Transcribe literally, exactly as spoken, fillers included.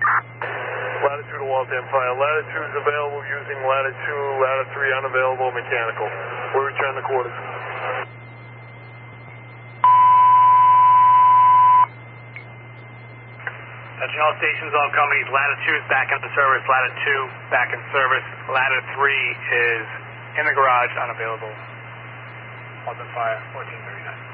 Latitude to Waltham Fire. Latitude is available using latitude, latitude three unavailable mechanical. We'll return the quarters. Attention all stations, all companies, latitude back into service, latitude two back in service, latitude three is in the garage, unavailable. Waltham Fire, fourteen thirty-nine.